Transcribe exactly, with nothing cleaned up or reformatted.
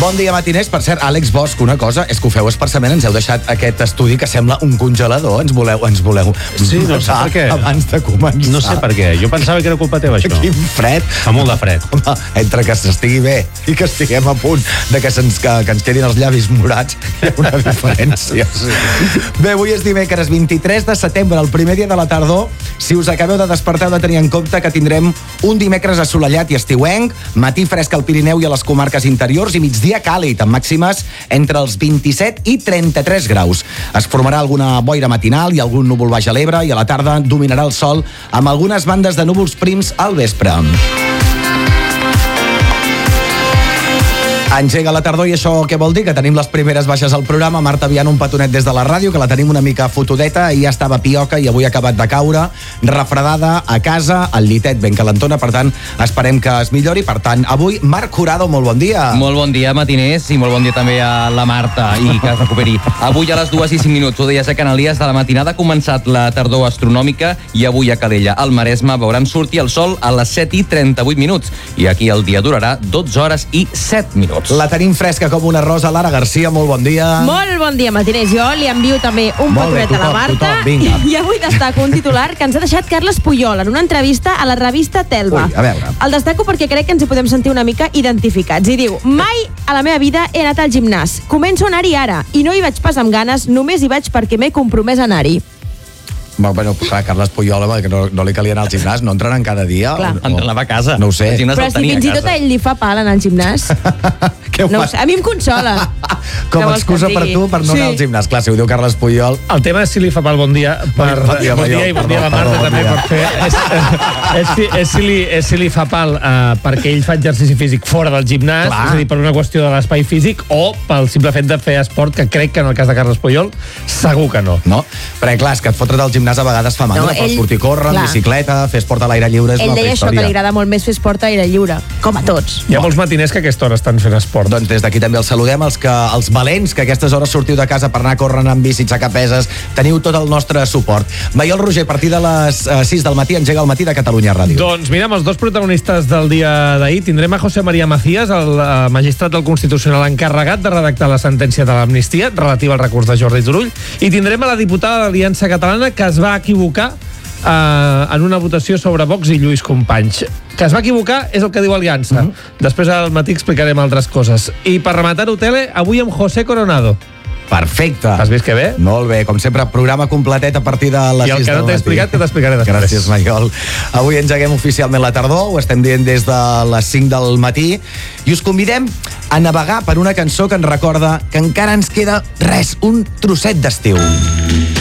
Bon dia, matiners. Per cert, Àlex Bosch, una cosa, és que ho feu expressament, ens heu deixat aquest estudi que sembla un congelador. Ens voleu, ens voleu sí, no sé per què. Abans de començar. No sé per què. Jo pensava que era culpa teva, això. Quin fred. Fa molt de fred. Home, entre que s'estigui bé i que estiguem a punt de que, se'ns, que, que ens quedin els llavis morats, hi ha una diferència. Sí. Bé, avui és dimecres vint-i-tres de setembre, el primer dia de la tardor. Si us acabeu de despertar, heu de tenir en compte que tindrem un dimecres assolellat i estiuenc, matí fresc al Pirineu i a les comarques interiors i migdia càlid, amb màximes entre els vint-i-set i trenta-tres graus. Es formarà alguna boira matinal i algun núvol baix a l'Ebre i a la tarda dominarà el sol amb algunes bandes de núvols prims al vespre. Engega la tardor i això què vol dir? Que tenim les primeres baixes al programa. Marta Viana, un petonet des de la ràdio, que la tenim una mica fotudeta, i ja estava pioca i avui ha acabat de caure, refredada a casa, al llitet ben calentona, per tant, esperem que es millori. Per tant, avui, Marc Jurado, molt bon dia. Molt bon dia, matiners, i molt bon dia també a la Marta, i que es recuperi. Avui a les dues i cinc minuts, ho deies a Canalies, de la matinada ha començat la tardor astronòmica i avui a Calella, al Maresme, veurem sortir el sol a les set i trenta-vuit minuts, i aquí el dia durarà dotze hores i set minuts. La tenim fresca com una rosa. Lara Garcia, molt bon dia. Molt bon dia, matiners. Jo li envio també un petonet a la Marta. Tothom, i avui destaco un titular que ens ha deixat Carles Puyol en una entrevista a la revista Telva. Ui, a veure. El destaco perquè crec que ens hi podem sentir una mica identificats. I diu: mai a la meva vida he anat al gimnàs. Començo a anar-hi ara. I no hi vaig pas amb ganes, només hi vaig perquè m'he compromès a anar-hi. Bueno, clar, Carles Puyol, que no, no li calia anar al gimnàs, no entrenen cada dia? Clar. O, Entrenava a casa. No ho sé. Però si fins i tot a ell li fa pal anar al gimnàs. Què ho No ho fas? sé, a mi em consola. Com Què a vols excusa que et per digui? tu per no Sí. anar al gimnàs. Clar, si ho diu Carles Puyol... El tema és si li fa pel bon dia per... Bon dia, bon dia i bon dia a la Marta, perdó, també bon dia. pot fer. És, és, si, és, si li, és si li fa pal uh, perquè ell fa exercici físic fora del gimnàs, Clar. és a dir, per una qüestió de l'espai físic, o pel simple fet de fer esport, que crec que en el cas de Carles Puyol segur que no. No? Perquè, clar, és que fotre't al gimnàs a vegades fa mandra, No, no, ell- sortir a córrer, clar. en bicicleta, fer esport a l'aire lliure és Ell una altra deia això, que història. li agrada molt més fer esport a aire lliure, com a tots. Hi ha molts matiners que a aquesta hora estan fent esport. Doncs des d'aquí també els saludem, els, que, els valents que a aquestes hores sortiu de casa per anar a córrer amb bici, aixecar peses, teniu tot el nostre suport. Maiol Roger, a partir de les eh, sis del matí, engega el matí de Catalunya Ràdio. Doncs mira, amb els dos protagonistes del dia d'ahir tindrem a José María Macías, el eh, magistrat del Constitucional encarregat de redactar la sentència de l'amnistia relativa al recurs de Jordi Turull, i tindrem a la diputada de l'Aliança Catalana que es va equivocar eh, en una votació sobre Vox i Lluís Companys. Que es va equivocar és el que diu Aliança. Uh -huh. Després al matí explicarem altres coses. I per rematar-ho, tele, avui amb José Coronado. Perfecte. Has vist que bé? Molt bé, com sempre, programa completet a partir de les I el sis que del no t'he matí. explicat, que t'explicaré després. Gràcies, Maiol. Avui engeguem oficialment la tardor, ho estem dient des de les cinc del matí, i us convidem a navegar per una cançó que ens recorda que encara ens queda res, un trosset d'estiu.